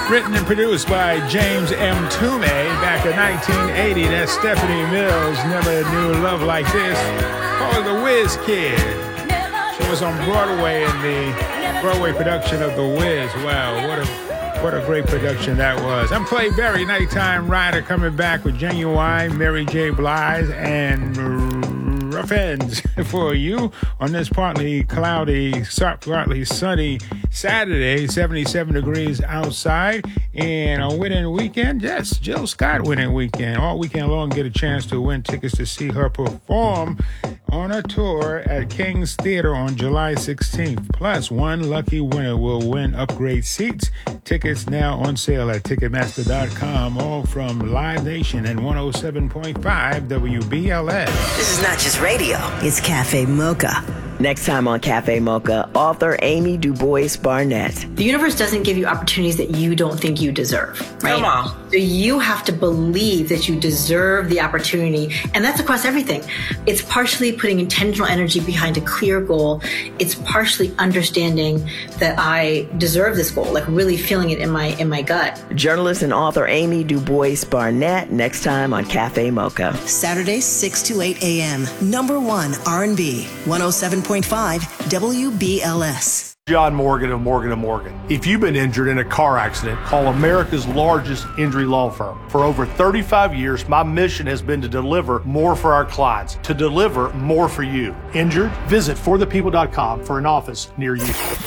Written and produced by James M. Tume back in 1980. That's Stephanie Mills, Never Knew Love Like This. Called The Whiz Kid. She was on Broadway in the Broadway production of The Whiz. Wow, what a great production that was. I'm Clay Berry, Nighttime Rider, coming back with Genuine, Mary J. Blige, and Rough Ends for you on this partly cloudy, partly sunny Saturday, 77 degrees outside, and a winning weekend. Yes, Jill Scott winning weekend. All weekend long, get a chance to win tickets to see her perform on a tour at King's Theater on July 16th. Plus, one lucky winner will win upgrade seats. Tickets now on sale at Ticketmaster.com, all from Live Nation and 107.5 WBLS. This is not just radio, it's Cafe Mocha. Next time on Cafe Mocha, author Amy DuBois Barnett. The universe doesn't give you opportunities that you don't think you deserve, right? Come on. So you have to believe that you deserve the opportunity, and that's across everything. It's partially putting intentional energy behind a clear goal. It's partially understanding that I deserve this goal, like really feeling it in my gut. Journalist and author Amy DuBois Barnett, next time on Cafe Mocha. Saturdays 6 to 8 a.m. Number 1 R&B, 107.5 WBLS. John Morgan of Morgan & Morgan. If you've been injured in a car accident, call America's largest injury law firm. For over 35 years, my mission has been to deliver more for our clients, to deliver more for you. Injured? Visit forthepeople.com for an office near you.